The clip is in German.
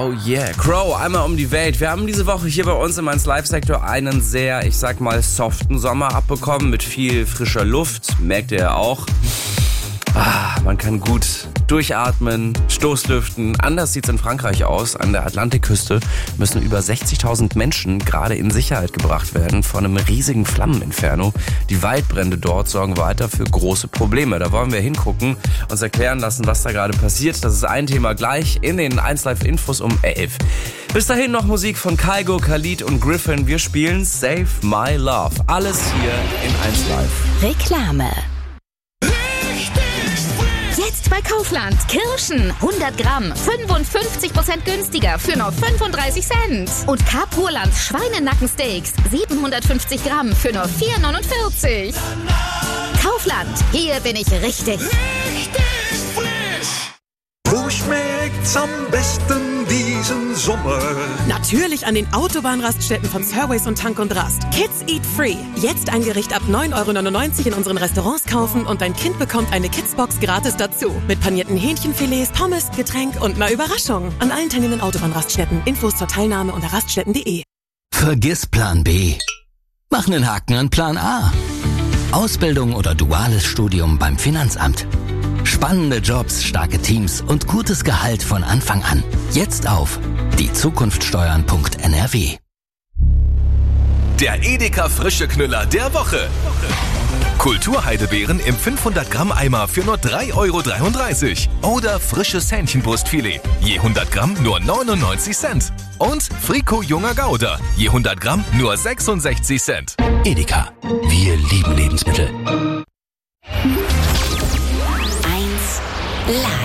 Oh yeah, Crow, einmal um die Welt. Wir haben diese Woche hier bei uns im 1 Live-Sektor einen sehr, ich sag mal, soften Sommer abbekommen mit viel frischer Luft. Merkt ihr ja auch. Man kann gut durchatmen, Stoßlüften. Anders sieht's in Frankreich aus. An der Atlantikküste müssen über 60.000 Menschen gerade in Sicherheit gebracht werden vor einem riesigen Flammeninferno. Die Waldbrände dort sorgen weiter für große Probleme. Da wollen wir hingucken, uns erklären lassen, was da gerade passiert. Das ist ein Thema gleich in den 1 Live Infos um 11. Bis dahin noch Musik von Kygo, Khalid und Griffin. Wir spielen Save My Love. Alles hier in 1 Live. Reklame. Jetzt bei Kaufland. Kirschen 100 Gramm 55% günstiger für nur 35 Cent. Und Carpurland Schweinenackensteaks 750 Gramm für nur 4,49. Kaufland, hier bin ich richtig. Wo schmeckt's am besten diesen Sommer? Natürlich an den Autobahnraststätten von Surways und Tank und Rast. Kids Eat Free. Jetzt ein Gericht ab 9,99 € in unseren Restaurants kaufen und dein Kind bekommt eine Kidsbox gratis dazu. Mit panierten Hähnchenfilets, Pommes, Getränk und einer Überraschung. An allen teilnehmenden Autobahnraststätten. Infos zur Teilnahme unter raststätten.de. Vergiss Plan B. Mach einen Haken an Plan A. Ausbildung oder duales Studium beim Finanzamt. Spannende Jobs, starke Teams und gutes Gehalt von Anfang an. Jetzt auf diezukunftsteuern.nrw. Der Edeka frische Knüller der Woche. Kulturheidebeeren im 500 Gramm Eimer für nur 3,33 € oder frisches Hähnchenbrustfilet, je 100 Gramm nur 99 Cent. Und Frico junger Gouda, je 100 Gramm nur 66 Cent. Edeka, wir lieben Lebensmittel. 1 Live.